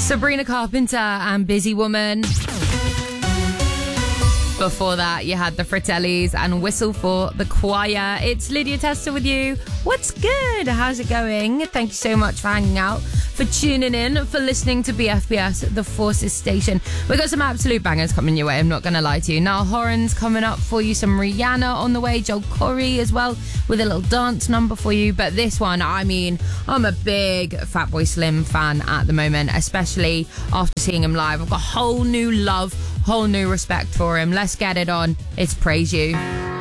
Sabrina Carpenter and Busy Woman. Before that, you had the Fratellis and Whistle for the Choir. It's Lydia Tester with you. What's good? How's it going? Thank you so much for hanging out, for tuning in, for listening to BFBS, the Forces Station. We've got some absolute bangers coming your way, I'm not going to lie to you. Niall Horan's coming up for you, some Rihanna on the way, Joel Corey as well, with a little dance number for you. But this one, I mean, I'm a big Fatboy Slim fan at the moment, especially after seeing him live. I've got whole new love, whole new respect for him. Let's get it on. It's Praise You.